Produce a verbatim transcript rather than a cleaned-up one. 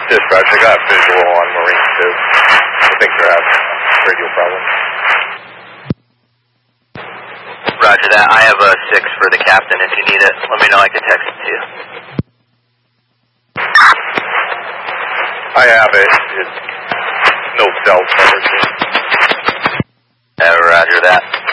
Dispatch, I got visual on Marine two. I think they're having radio problems. Roger that. I have a six for the captain. If you need it, let me know. I can text it to you. I have it. It's no cell coverage. Uh, roger that.